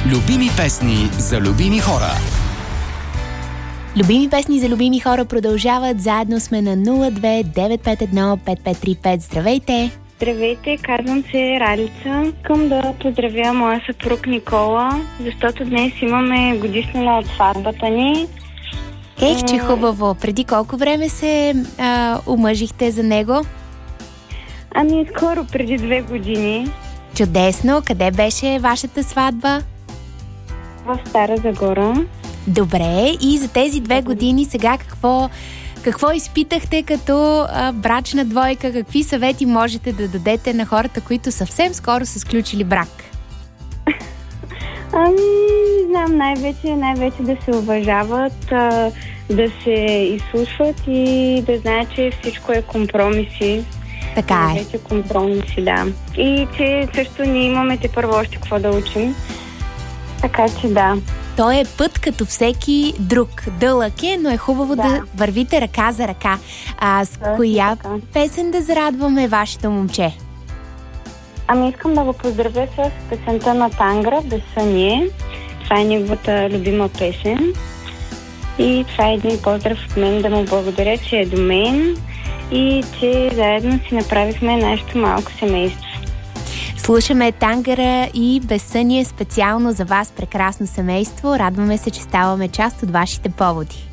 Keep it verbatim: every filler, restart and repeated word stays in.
Любими песни за любими хора. Любими песни за любими хора продължават. Заедно сме на нула две девет пет едно пет пет три пет. Здравейте! Здравейте, казвам се Ралица. Искам да поздравя моя съпруг Никола, защото днес имаме годишнина от сватбата ни. Ех, че хубаво! Преди колко време се а, омъжихте за него? Ами скоро, преди две години. Чудесно! Къде беше вашата сватба? В Стара Загора. Добре, и за тези две години сега какво, какво изпитахте като а, брачна двойка? Какви съвети можете да дадете на хората, които съвсем скоро са сключили брак? Ами, не знам, най-вече, най-вече да се уважават, а, да се изслушват и да знаят, че всичко е компромиси. Така е. Най-вече компромиси, да. И че също ние имаме те първо още какво да учим. Така че да. Той е път като всеки друг. Дълъг е, но е хубаво да, да вървите ръка за ръка. А с да, коя така песен да зарадваме вашето момче? Ами искам да го поздравя с песента на Тангра, Безсъние. Това е неговата любима песен. И това е един поздрав от мен, да му благодаря, че е до мен и че заедно си направихме нашето малко семейство. Слушаме Тангара и Безсъние специално за вас, прекрасно семейство. Радваме се, че ставаме част от вашите поводи.